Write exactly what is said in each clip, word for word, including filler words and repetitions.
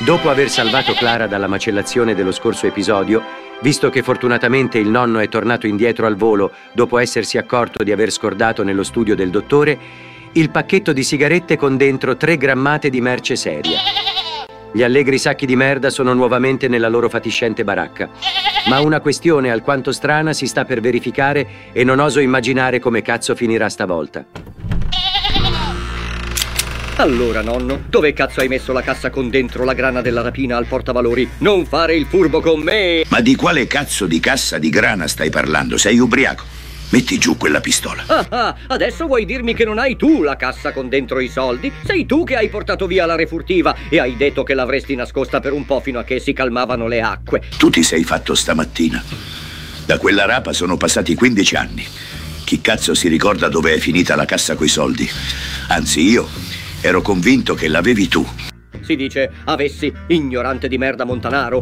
Dopo aver salvato Clara dalla macellazione dello scorso episodio, visto che fortunatamente il nonno è tornato indietro al volo dopo essersi accorto di aver scordato nello studio del dottore il pacchetto di sigarette con dentro tre grammate di merce seria. Gli allegri sacchi di merda sono nuovamente nella loro fatiscente baracca, ma una questione alquanto strana si sta per verificare e non oso immaginare come cazzo finirà stavolta. Allora, nonno, dove cazzo hai messo la cassa con dentro la grana della rapina al portavalori? Non fare il furbo con me! Ma di quale cazzo di cassa di grana stai parlando? Sei ubriaco? Metti giù quella pistola. Ah, ah, adesso vuoi dirmi che non hai tu la cassa con dentro i soldi? Sei tu che hai portato via la refurtiva e hai detto che l'avresti nascosta per un po' fino a che si calmavano le acque. Tu ti sei fatto stamattina. Da quella rapa sono passati quindici anni. Chi cazzo si ricorda dove è finita la cassa coi soldi? Anzi, io ero convinto che l'avevi tu. Si dice avessi, ignorante di merda Montanaro.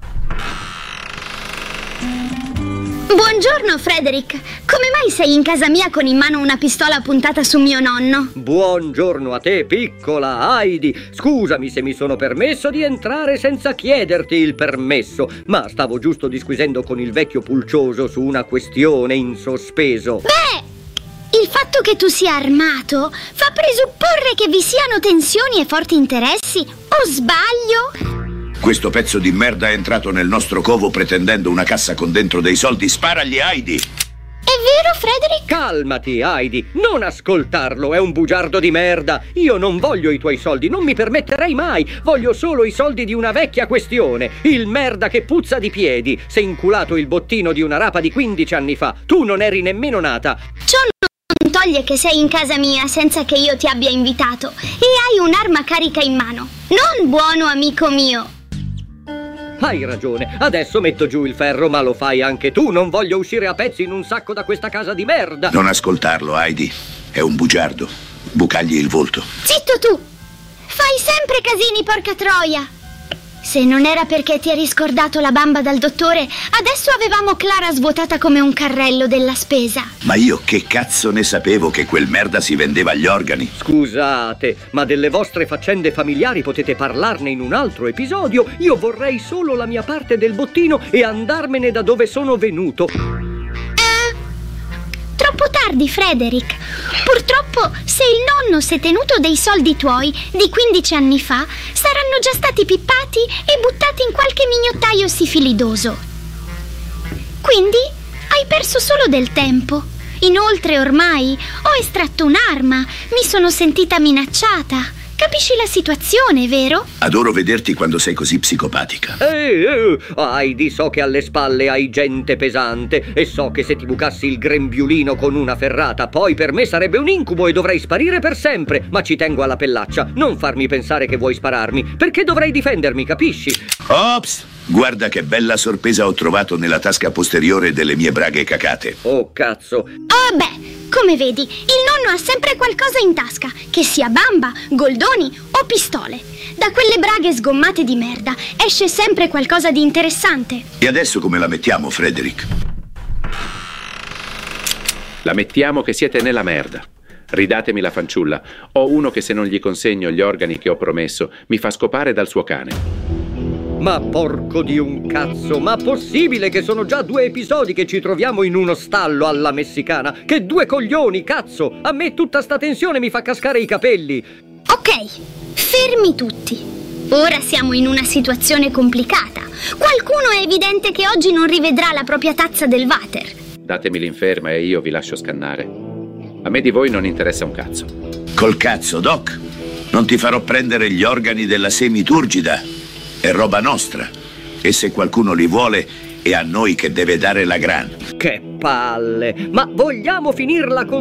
Buongiorno, Frederick. Come mai sei in casa mia con in mano una pistola puntata su mio nonno? Buongiorno a te, piccola Heidi. Scusami se mi sono permesso di entrare senza chiederti il permesso, ma stavo giusto disquisendo con il vecchio pulcioso su una questione in sospeso. Beh, il fatto che tu sia armato fa presupporre che vi siano tensioni e forti interessi, o sbaglio? Questo pezzo di merda è entrato nel nostro covo pretendendo una cassa con dentro dei soldi. Sparagli, Heidi! È vero, Frederick? Calmati, Heidi. Non ascoltarlo, è un bugiardo di merda. Io non voglio i tuoi soldi, non mi permetterei mai. Voglio solo i soldi di una vecchia questione. Il merda che puzza di piedi. Sei inculato il bottino di una rapa di quindici anni fa. Tu non eri nemmeno nata. Ciò non toglie che sei in casa mia senza che io ti abbia invitato e hai un'arma carica in mano. Non, buono amico mio. Hai ragione, adesso metto giù il ferro, ma lo fai anche tu. Non voglio uscire a pezzi in un sacco da questa casa di merda. Non ascoltarlo, Heidi. È un bugiardo. Bucagli il volto. Zitto tu! Fai sempre casini, porca troia! Se non era perché ti eri scordato la bamba dal dottore, adesso avevamo Clara svuotata come un carrello della spesa. Ma io che cazzo ne sapevo che quel merda si vendeva agli organi? Scusate, ma delle vostre faccende familiari potete parlarne in un altro episodio. Io vorrei solo la mia parte del bottino e andarmene da dove sono venuto. Troppo tardi, Frederick. Purtroppo, se il nonno si è tenuto dei soldi tuoi di quindici anni fa, saranno già stati pippati e buttati in qualche mignottaio sifilidoso. Quindi hai perso solo del tempo. Inoltre, ormai ho estratto un'arma, mi sono sentita minacciata. Capisci la situazione, vero? Adoro vederti quando sei così psicopatica. Ehi, eh, Heidi, so che alle spalle hai gente pesante e so che se ti bucassi il grembiulino con una ferrata, poi per me sarebbe un incubo e dovrei sparire per sempre. Ma ci tengo alla pellaccia. Non farmi pensare che vuoi spararmi, perché dovrei difendermi, capisci? Ops! Guarda che bella sorpresa ho trovato nella tasca posteriore delle mie braghe cacate. Oh, cazzo. Oh, beh, come vedi, il nonno ha sempre qualcosa in tasca, che sia bamba, goldoni o pistole. Da quelle braghe sgommate di merda esce sempre qualcosa di interessante. E adesso come la mettiamo, Frederick? La mettiamo che siete nella merda. Ridatemi la fanciulla. Ho uno che se non gli consegno gli organi che ho promesso mi fa scopare dal suo cane. Ma porco di un cazzo, ma possibile che sono già due episodi che ci troviamo in uno stallo alla messicana? Che due coglioni, cazzo! A me tutta sta tensione mi fa cascare i capelli. Ok, fermi tutti. Ora siamo in una situazione complicata. Qualcuno è evidente che oggi non rivedrà la propria tazza del water. Datemi l'inferma e io vi lascio scannare. A me di voi non interessa un cazzo. Col cazzo, Doc. Non ti farò prendere gli organi della semiturgida. È roba nostra. E se qualcuno li vuole, è a noi che deve dare la grana. Che palle! Ma vogliamo finirla con